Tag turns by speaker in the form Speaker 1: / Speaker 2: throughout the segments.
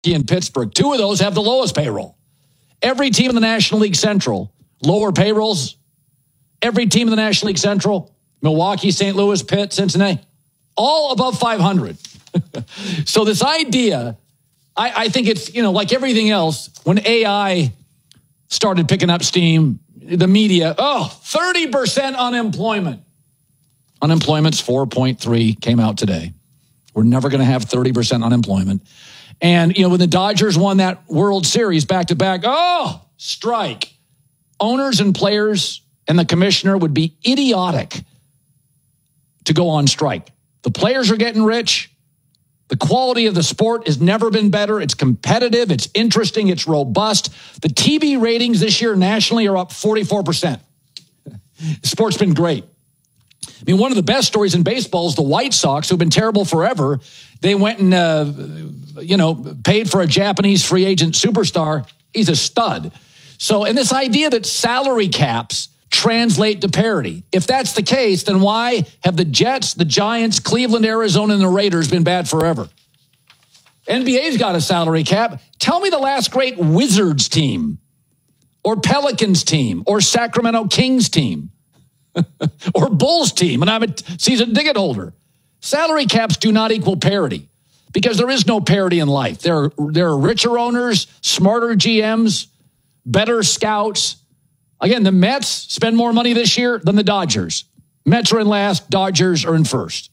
Speaker 1: in Pittsburgh. Two of those have the lowest payroll. Every team in the National League Central, lower payrolls. Every team in the National League Central, Milwaukee, St. Louis, Pitt, Cincinnati, all above 500. So this idea, I think it's, like everything else, when AI started picking up steam, the media, 30% unemployment. Unemployment's 4.3, came out today. We're never going to have 30% unemployment. And, when the Dodgers won that World Series back-to-back, strike. Owners and players and the commissioner would be idiotic to go on strike. The players are getting rich. The quality of the sport has never been better. It's competitive. It's interesting. It's robust. The TV ratings this year nationally are up 44%. The sport's been great. I mean, one of the best stories in baseball is the White Sox, who've been terrible forever. They went and, paid for a Japanese free agent superstar. He's a stud. So, and this idea that salary caps translate to parity. If that's the case, then why have the Jets, the Giants, Cleveland, Arizona, and the Raiders been bad forever? NBA's got a salary cap. Tell me the last great Wizards team, or Pelicans team, or Sacramento Kings team, or Bulls team, and I'm a season ticket holder. Salary caps do not equal parity because there is no parity in life. There are richer owners, smarter GMs, better scouts. Again, the Mets spend more money this year than the Dodgers. Mets are in last, Dodgers are in first.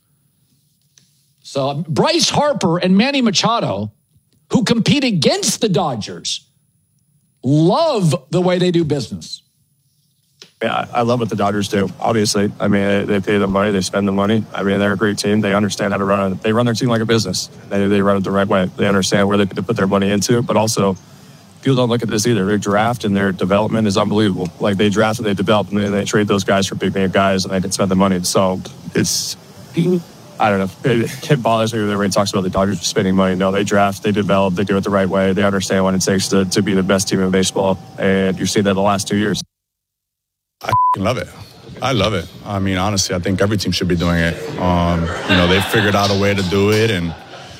Speaker 1: So Bryce Harper and Manny Machado, who compete against the Dodgers, love the way they do business.
Speaker 2: Yeah, I love what the Dodgers do, obviously. I mean, they pay the money, they spend the money. I mean, they're a great team. They understand how to run it. They run their team like a business. They run it the right way. They understand where they need to put their money into, but also people don't look at this either. Their draft and their development is unbelievable. Like, they draft and they develop, and they trade those guys for big-name guys, and they can spend the money. So it's, I don't know. It bothers me when everybody talks about the Dodgers spending money. No, they draft, they develop, they do it the right way. They understand what it takes to be the best team in baseball, and you've seen that the last 2 years.
Speaker 3: I love it. I love it. I mean, honestly, I think every team should be doing it. They figured out a way to do it, and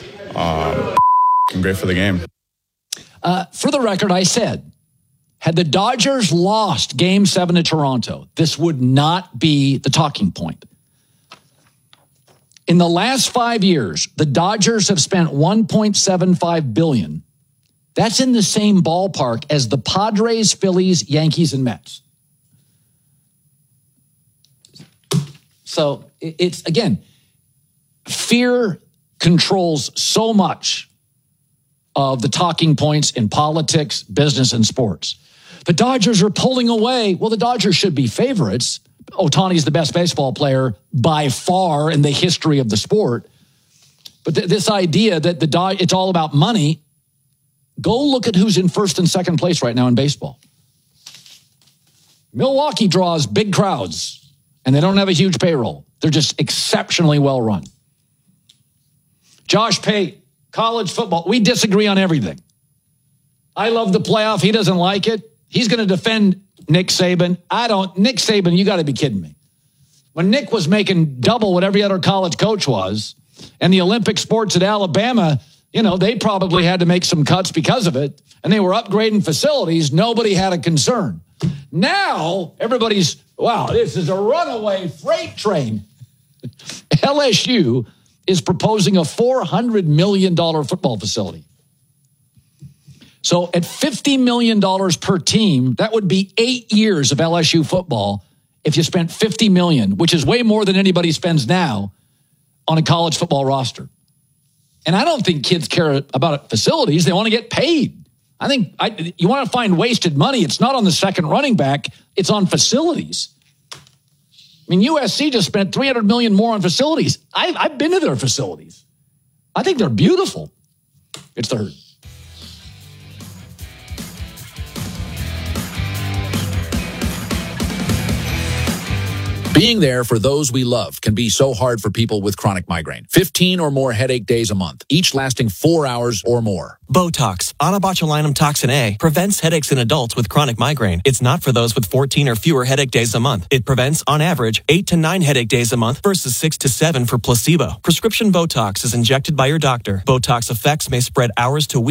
Speaker 3: great for the game.
Speaker 1: For the record, I said, had the Dodgers lost Game 7 to Toronto, this would not be the talking point. In the last 5 years, the Dodgers have spent $1.75 billion. That's in the same ballpark as the Padres, Phillies, Yankees, and Mets. So it's, again, fear controls so much of the talking points in politics, business, and sports. The Dodgers are pulling away. Well, the Dodgers should be favorites. Ohtani's the best baseball player by far in the history of the sport. But this idea that it's all about money, go look at who's in first and second place right now in baseball. Milwaukee draws big crowds. And they don't have a huge payroll. They're just exceptionally well run. Josh Pate, college football. We disagree on everything. I love the playoff. He doesn't like it. He's going to defend Nick Saban. Nick Saban, you got to be kidding me. When Nick was making double what every other college coach was, and the Olympic sports at Alabama, they probably had to make some cuts because of it, and they were upgrading facilities. Nobody had a concern. Now, everybody's, wow, this is a runaway freight train. LSU is proposing a $400 million football facility. So at $50 million per team, that would be 8 years of LSU football if you spent $50 million, which is way more than anybody spends now on a college football roster. And I don't think kids care about facilities. They want to get paid. I think you want to find wasted money. It's not on the second running back. It's on facilities. I mean, USC just spent $300 million more on facilities. I've been to their facilities. I think they're beautiful. It's the Herd.
Speaker 4: Being there for those we love can be so hard for people with chronic migraine. 15 or more headache days a month, each lasting 4 hours or more.
Speaker 5: Botox, onabotulinum toxin A, prevents headaches in adults with chronic migraine. It's not for those with 14 or fewer headache days a month. It prevents, on average, 8 to 9 headache days a month versus 6 to 7 for placebo. Prescription Botox is injected by your doctor. Botox effects may spread hours to weeks.